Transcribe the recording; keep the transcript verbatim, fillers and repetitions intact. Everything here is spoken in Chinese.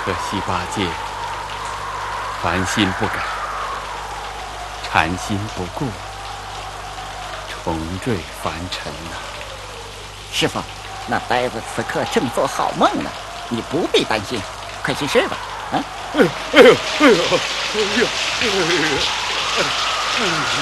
可惜八戒凡心不改，禅心不顾，重坠凡尘呐、啊。 师傅，那呆子此刻正做好梦呢，你不必担心，快去睡吧。啊！ 哎呦哎呦哎呦哎呦哎呦！哎呦